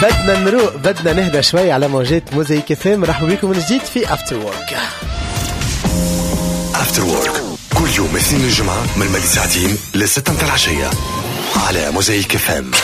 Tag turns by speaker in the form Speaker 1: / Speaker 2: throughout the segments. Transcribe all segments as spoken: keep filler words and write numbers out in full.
Speaker 1: بدنا نروق، بدنا نهدى شوي على موجات موزايك اف ام. مرحبا بكم من جديد في افتر وورك.
Speaker 2: افتر وورك كل يوم اثنين الجمعة من مدى ساعتين لستة متاع العشية على موزايك اف ام.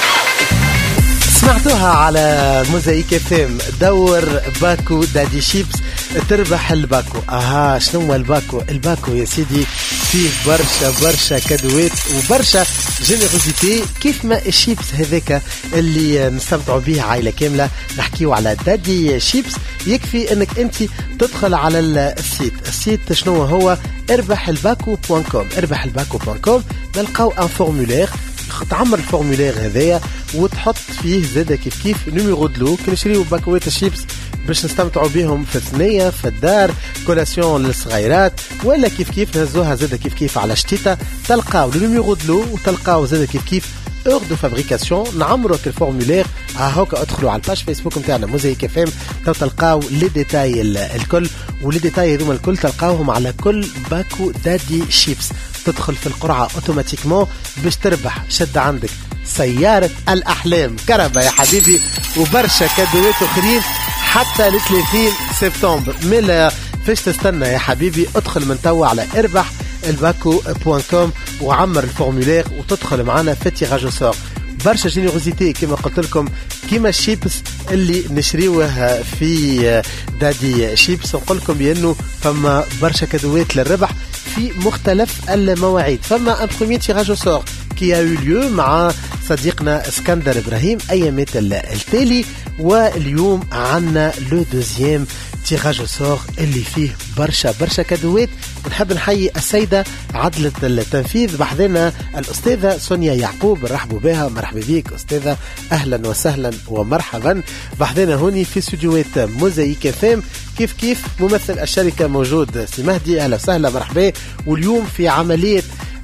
Speaker 1: سمعتوها على موزايك اف ام. دور باكو دادي شيبس تربح الباكو. اها شنو هو الباكو؟ الباكو يا سيدي فيه برشا برشا كادوات وبرشا جينيروزيتي كيف ما الشيبس هذاك اللي نستمتعوا به عائلة كاملة. نحكيو على دادي شيبس. يكفي انك انت تدخل على السيت. السيت شنو هو؟ اربح الباكو بوان كوم. اربح الباكو بوان كوم نلقاو ان فورمولير. تعمر الفورمولير هذايا وتحط فيه زاده كيف كيف نيميرو دلو كي نشريو باكوات الشيبس باش نستمتعوا بهم في الثنيه في الدار كولاسيون للصغيرات ولا كيف كيف نهزوها زاده كيف كيف على شتيتا. تلقاو النيميرو دلو وتلقاو زاده كيف كيف اور دو فابريكاسيون. نعمروا الفورمولير هاكا. ادخلوا على الباج فيسبوك نتاعنا موزايك اف ام تو تلقاو لي ديتاي الكل ولي ديتاي هذوما الكل تلقاوهم على كل باكو دادي شيبس. تدخل في القرعه اوتوماتيكمون باش تربح. شد عندك سياره الاحلام كربه يا حبيبي وبرشا كادوات اخرين حتى ل ثلاثين سبتمبر. ملا فاش تستنى يا حبيبي؟ ادخل من توا على اربح الباكو بوان كوم وعمر الفورمولير وتدخل معنا في تيراج سور. برشا جينيروزيتي كما قلت لكم كما الشيبس اللي نشريوه في دادي شيبس. نقول لكم بانه فما برشا كادوات للربح في مختلف المواعيد. فما ان بروميير تيراج سور كي ا يو ليو مع صديقنا اسكندر ابراهيم ايامات التالي. واليوم عنا لو دوزيام تيراج سور اللي فيه برشا برشا كادوات. نحب نحيي السيدة عدلة التنفيذ بحذنا الأستاذة سونيا يعقوب. رحبوا بها. مرحبا بيك أستاذة. أهلا وسهلا ومرحبا بحذنا هوني في استوديوهات موزايك اف ام. كيف كيف ممثل الشركة موجود سي مهدي. أهلا وسهلا مرحبا. واليوم في عملية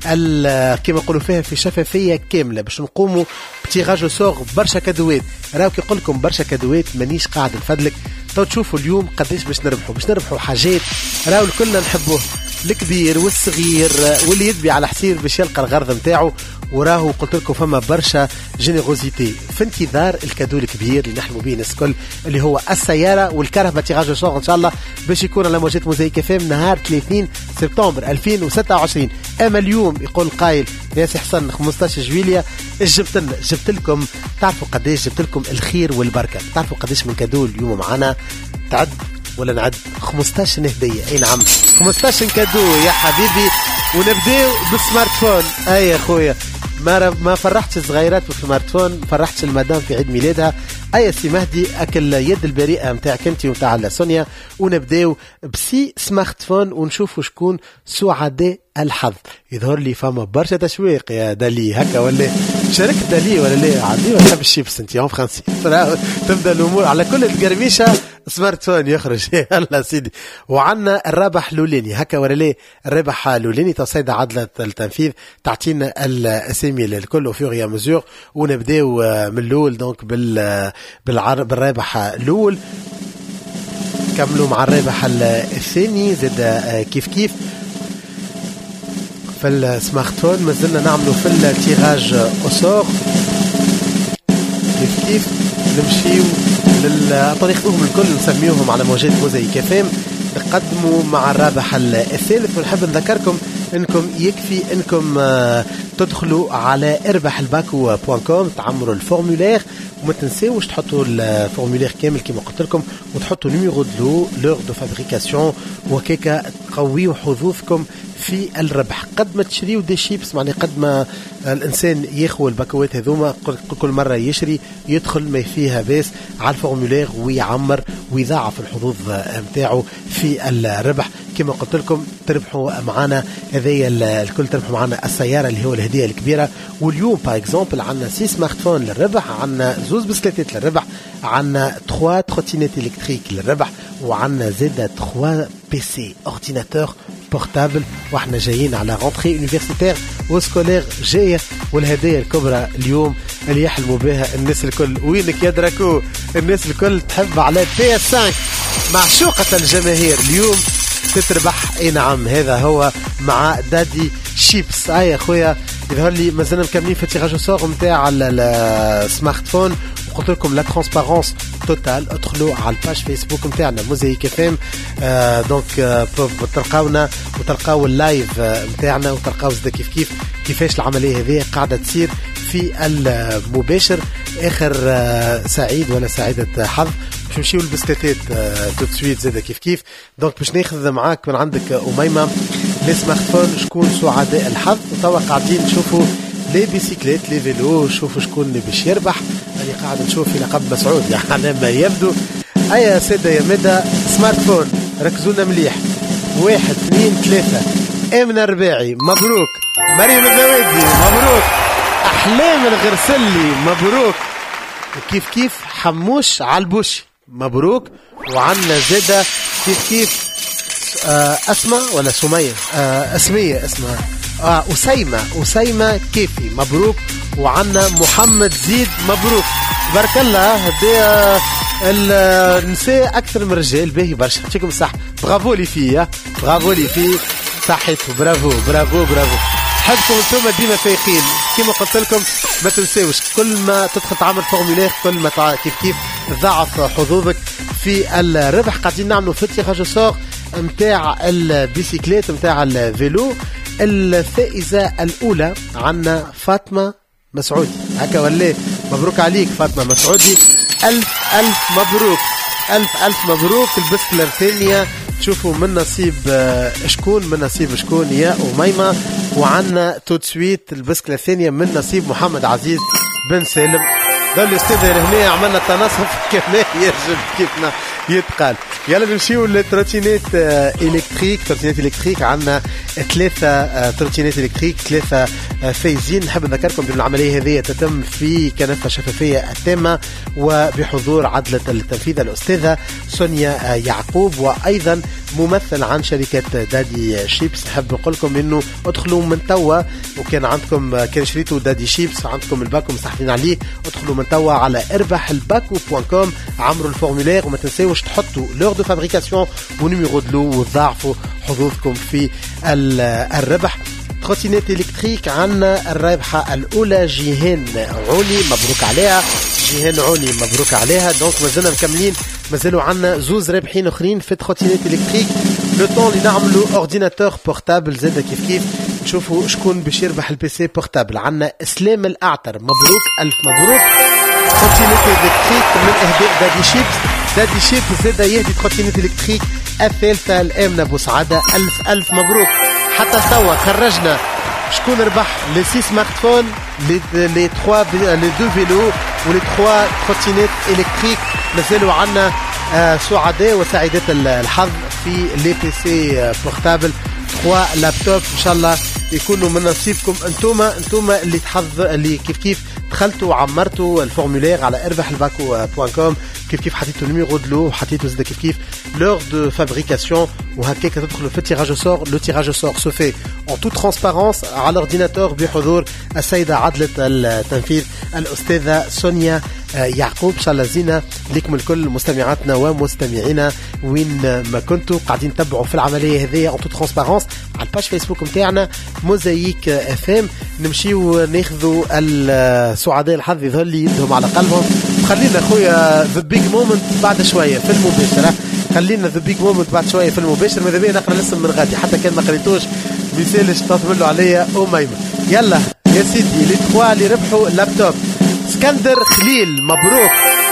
Speaker 1: كما يقولوا فيها في شفافية كاملة باش نقوموا بتيراج سور برشا كادوات. راو كي يقول لكم برشا كادوات مانيش قاعد نفدلك. تو تشوفوا اليوم قديش باش نربحوا. باش نربحوا حاجات راو الكلنا نحبوه الكبير والصغير واللي يدبي على حسير باش يلقى الغرض نتاعو. وراهو قلت لكم فما برشا جينيروزيتي في انتظار الكادو الكبير اللي نحلموا به الناس الكل اللي هو السياره والكرهبه. تيراج سور ان شاء الله باش يكون على موجات موزايك اف ام نهار ثلاثين سبتمبر ألفين وستة وعشرين. اما اليوم يقول قايل ياسي حسن خمسطاش جويليا جبت لنا جبت لكم. تعرفوا قديش جبت لكم الخير والبركه. تعرفوا قديش من كادو اليوم معنا؟ تعد ولا نعد؟ خمسطاش هديه. اي نعم خمسطاش كادو يا حبيبي. ونبداو بالسمارت فون. اي يا خويا ما ما فرحتش الصغيرات بالسمارت فون. فرحتش المدام في عيد ميلادها. اي سي مهدي اكل يد البريئه نتاعك انت ونتاع سونيا. ونبداو بسي سمارت فون ونشوفوا شكون سعداء الحظ. يظهر لي فما برشا تشويق يا دالي هكا ولا شاركت دالي ولا لا؟ عادي ولا تحب الشيبس انت يوم فرنسي؟ تبدا الامور على كل القرميشه سمارت فون يخرج. يلا سيدي. وعنا الرابح لوليني هكا ولا لا؟ الرابح لوليني تصيد عدلة التنفيذ تعطينا الاسامي الكل وفيغيا مزور. ونبداو من الاول دونك بال بالعرب بالرابح الاول. كملوا مع الرابح الثاني زاد كيف كيف في السمارت فون. مازلنا نعملوا في التيراج أسور كيف كيف نمشيو للطريقهم الكل نسميوهم على موجات موزايك اف ام. نقدموا مع الرابح الثالث. ونحب نذكركم انكم يكفي انكم تدخلوا على اربح الباكو بوان كوم تعمروا الفورمولير وما تنساوش تحطوا الفورمولير كامل كما قلت لكم وتحطوا نيميرو دلو لور دو فابريكاسيون وكيكا تقويوا حظوظكم في الربح. قد ما تشريوا دي شيبس معني قد ما الانسان ياخذ الباكوات هذوما كل مره يشري يدخل ما فيها باس على الفورمولير ويعمر ويضاعف الحظوظ نتاعو في الربح. كما قلت لكم تربحوا معنا هذيا الكل. تربحوا معنا السياره اللي هو الهديه الكبيره. واليوم باغ اكزومبل عندنا سي سمارت فون للربح. عندنا زوز بسكليتات للربح. عندنا ثلاثة تروتينيت الكتريك للربح. وعندنا زاده ثلاثة بي سي اورديناتور بورتابل. واحنا جايين على رونتري يونيفرسيتير وسكولير جايه. والهدايا الكبرى اليوم اللي يحلموا بها الناس الكل. وينك يا دراكو؟ الناس الكل تحب على بي اس خمسة معشوقه الجماهير. اليوم تتربح. اي نعم هذا هو مع دادي شيبس. اي يا خويا يظهر لي مازلنا مكملين في تيراج سور نتاع السمارت فون. قلت لكم لا ترانسبارونس توتال. ادخلوا على الباج فيسبوك نتاعنا موزايك اف ام، آه دونك آه تلقاونا وتلقاو اللايف نتاعنا، وتلقاو زاد كيف كيف كيفاش العمليه هذه قاعده تصير في المباشر. اخر آه سعيد ولا سعيده حظ باش نمشيو البسكتات آه تو سويت زاد كيف كيف. دونك باش ناخذ معاك من عندك أميمة لي سمارت فون شكون سعداء الحظ. وتوا قاعدين نشوفوا لي بيسيكليت لي فيلو، شوفوا شكون اللي باش يربح. اللي قاعد نشوف في لقب مسعود يعني ما يبدو. ايا سيدة يا مدى سمارت فون ركزونا مليح. واحد اثنين ثلاثة. امن الرباعي مبروك. مريم الزوادي مبروك. احلام الغرسلي مبروك. وكيف كيف حموش عالبوشي مبروك. وعنا زادة كيف كيف آه اسماء ولا سمية آه اسمية اسمها آه أسيمة أسيمة كيفي مبروك. وعنا محمد زيد مبروك. بارك الله. هدي آه النساء أكثر من الرجال باهي برشا. يعطيكم الصحة. برافو لي فيا برافو لي في صحيتو. برافو برافو برافو. حبكم انتم ديما فايقين كما قلت لكم. ما تنساوش كل ما تدخل تعمل فورمولير كل ما كيف كيف ضاعف حظوظك في الربح. قاعدين نعملوا في تيراج سور متاع البيسيكليت متاع الفيلو. الفائزة الأولى عنا فاطمة مسعودي. هكا ولا مبروك عليك فاطمة مسعودي. ألف ألف مبروك. ألف ألف مبروك. البسكلة الثانية تشوفوا من نصيب شكون من نصيب شكون يا أميمة. وعنا تو سويت البسكلة الثانية من نصيب محمد عزيز بن سالم. ضل الاستاذ هنا عملنا تنصف كما يجب كيفنا يتقال. يلا نمشيو للتروتينات الكتريك. تروتينات الكتريك عندنا ثلاثة تروتينات الكتريك ثلاثة فايزين. نحب نذكركم بأن العملية هذه تتم في كنفة شفافية التامة وبحضور عدلة التنفيذ الأستاذة سونيا يعقوب وأيضا ممثل عن شركة دادي شيبس. نحب نقول لكم انه ادخلوا من توا وكان عندكم كان شريتوا دادي شيبس عندكم الباكو مستحفين عليه. ادخلوا من توا على اربح الباكو دوت كوم عمروا الفورمولير وما تنساوش تحطوا لور دو فابريكاسيون ونيميرو دلو وتضاعفوا حظوظكم في الربح. تروتينات الكتريك عنا الرابحة الأولى جيهان عوني مبروك عليها. جيهان عوني مبروك عليها. دونك مازلنا مكملين مازالوا عنا زوز رابحين اخرين في تروتينات الكتريك. لو طون اللي نعملوا اورديناتور بورتابل زاد كيف كيف. نشوفوا شكون باش يربح البي سي بورتابل. عنا اسلام الاعتر مبروك الف مبروك. تروتينات الكتريك من اهداء دادي شيبس. دادي شيبس زاد يهدي تروتينات الكتريك الثالثه الامنه بوسعاده الف الف مبروك. حتى توا خرجنا شكون ربح لي سي سمارت فون لي لي ثلاثة لي دو فيلو ولي ثلاثة تروتينات الكتريك. مازالوا عنا آه سعداء وسعيدات الحظ في لي بي سي بورتابل ثلاثة لابتوب. ان شاء الله يكونوا من نصيبكم انتوما انتوما اللي تحظ اللي كيف كيف دخلتوا وعمرتوا الفورمولير على اربح الباكو دوت كوم. كيف كيف حطيتوا نيميرو دلو وحطيتوا زاد كيف كيف لور دو فابريكاسيون وهكاك تدخلوا في التيراج سور. لو تيراج سور سو في اون تو ترانسبارونس على الاورديناتور بحضور السيده عدله التنفيذ الاستاذه سونيا يعقوب. ان شاء الله زينه لكم الكل مستمعاتنا ومستمعينا وين ما كنتوا قاعدين تتبعوا في العمليه هذه اون تو ترانسبارونس على الباج فيسبوك نتاعنا موزايك اف ام. نمشيو ناخذوا السعداء الحظ يظهر لي يدهم على قلبهم. خلينا خويا ذا بيج مومنت بعد شويه في المباشره. خلينا ذا بيج مومنت بعد شويه في المباشر. ماذا بيا نقرا الاسم من غادي حتى كان ما قريتوش مثالش تطملوا عليا أميمة. يلا يا سيدي لي تخوا اللي ربحوا لابتوب. اسكندر خليل مبروك.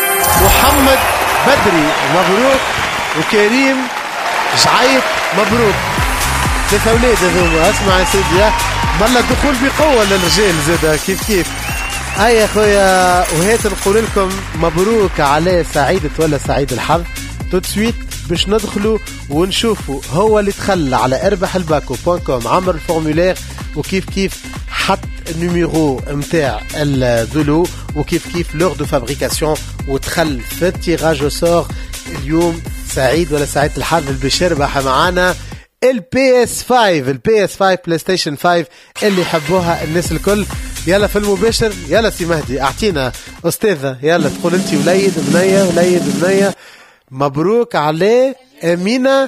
Speaker 1: محمد بدري مبروك. وكريم جعيط مبروك. ثلاثة أولاد هذوما. اسمع يا سيدي مالا دخول بقوة للرجال زادا كيف كيف. هيا يا خويا وهات نقول لكم مبروك على سعيدة ولا سعيد الحظ. تو سويت باش ندخلوا ونشوفوا هو اللي دخل على اربح الباكو دوت كوم عمر الفورمولير وكيف كيف حط النيميرو متاع الدولو وكيف كيف لور دو فابريكاسيون ودخل في التيراج سور. اليوم سعيد ولا سعيد الحظ اللي باش يربح معانا البي اس خمسة البي اس خمسة بلاي ستيشن خمسة اللي يحبوها الناس الكل. يلا في المباشر. يلا سي مهدي اعطينا استاذه. يلا تقول انت وليد بنيه وليد بنيه. مبروك عليه امينه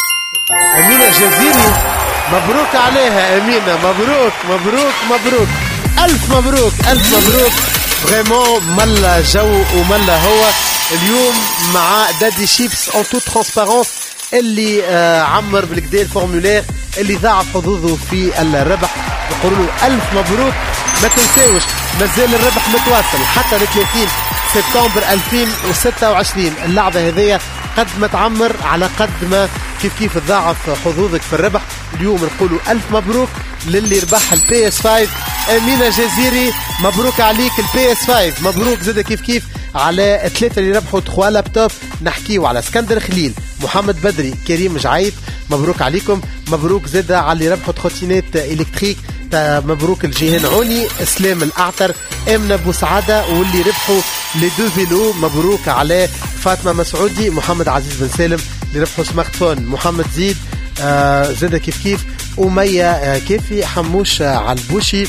Speaker 1: امينه جزيري. مبروك عليها امينه. مبروك مبروك مبروك الف مبروك الف مبروك. فريمون ملا جو وملا هو اليوم مع دادي شيبس اون تو ترانسبارونس اللي آه عمر بالكدا الفورمولير اللي ضاعف حظوظه في الربح. نقول له الف مبروك. ما تنساوش مازال الربح متواصل حتى ل ثلاثين سبتمبر ألفين وستة وعشرين. اللعبه هذيا قد ما تعمر على قد ما كيف كيف تضاعف حظوظك في الربح. اليوم نقولوا الف مبروك للي ربح البي اس خمسة. امينه جزيري مبروك عليك البي اس خمسة. مبروك زاد كيف كيف على الثلاثه اللي ربحوا تخوا لابتوب. نحكيو على اسكندر خليل، محمد بدري، كريم جعيد، مبروك عليكم. مبروك زاد على اللي ربحوا تخوتينات الكتريك. مبروك الجيهان عوني، اسلام الاعتر، امنه بوسعاده، واللي ربحوا لي دو فيلو مبروك على فاطمه مسعودي، محمد عزيز بن سالم اللي ربحوا سمارت فون، محمد زيد آه زاد كيف كيف، أمية آه كيفي، حموش آه علبوشي،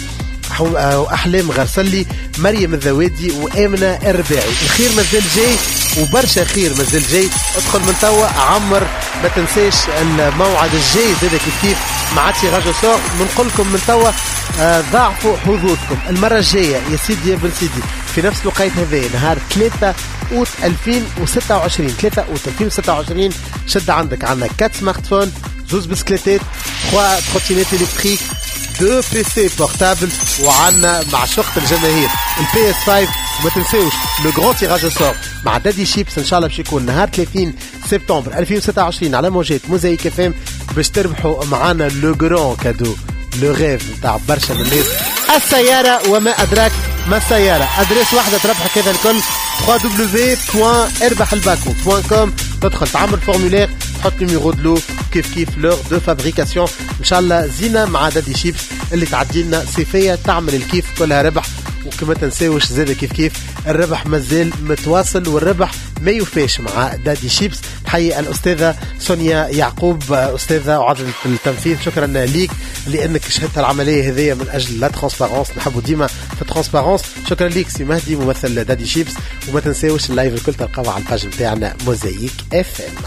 Speaker 1: واحلام غرسلي، مريم الذوادي، وامنه الرباعي. الخير مازال جاي وبرشا خير مازال جاي. ادخل من توا عمر. ما تنساش الموعد الجاي زاد كيف كيف مع تيراج سور. بنقول لكم من توا آه ضاعفوا حظوظكم المره الجايه يا سيدي يا بن سيدي في نفس الوقت هذا نهار ثلاثة أوت ألفين وستة وعشرين. ثلاثة أوت ألفين وستة وعشرين شد عندك عندنا كات سمارت فون، زوز بسكليتات، ثلاثة تروتينات الكتريك، دو بي سي بورتابل، وعنا مع شقة الجماهير البي اس خمسة. وما تنساوش لو غران تيراج سور مع دادي شيبس ان شاء الله باش يكون نهار ثلاثين سبتمبر ألفين وستة وعشرين على موجات موزايك اف ام باش تربحوا معنا لو غران كادو، لو غيف نتاع برشا من الناس، السيارة وما أدراك ما السيارة. أدريس واحدة تربحك هذا الكل دبليو دبليو دبليو بوان اربح الباكو بوان كوم. تدخل تعمل فورمولير، تحط نيميرو دلو كيف كيف لور دو فابريكاسيون. ان شاء الله زينه مع دادي شيبس اللي تعدي لنا صيفيه تعمل الكيف كلها ربح. وكما تنساوش زاد كيف كيف الربح مازال متواصل والربح ما يوفاش مع دادي شيبس. تحيي الاستاذه سونيا يعقوب استاذه عضله التنفيذ، شكرا ليك لانك شهدت العمليه هذه من اجل لا ترانسبارونس. نحبوا ديما في الترانسبارونس. شكرا ليك سي مهدي ممثل دادي شيبس. وما تنساوش اللايف الكل تلقاوه على الباج نتاعنا موزايك اف ام.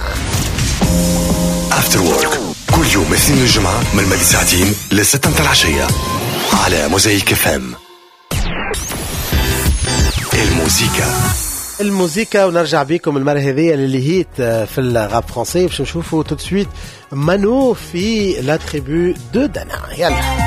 Speaker 2: افتر وورك كل يوم اثنين الجمعه من الماضي ساعتين لستة متاع العشيه على موزايك اف ام. الموسيقى
Speaker 1: الموسيقى ونرجع بكم المرة هذه اللي هيت في الغاب فرنسي باش نشوفوا تو سويت مانو في لا تريبو دو دانا. يلا